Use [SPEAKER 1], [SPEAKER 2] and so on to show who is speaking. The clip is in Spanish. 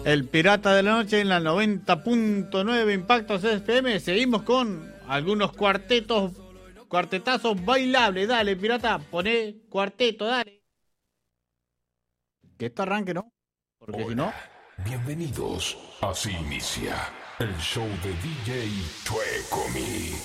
[SPEAKER 1] El Pirata de la Noche en la 90.9 Impactos FM. Seguimos con algunos cuartetazos bailables. Dale, pirata, poné cuarteto, dale. Que esto arranque, ¿no? Porque si no...
[SPEAKER 2] Bienvenidos. Así inicia el show de DJ Chuecomi.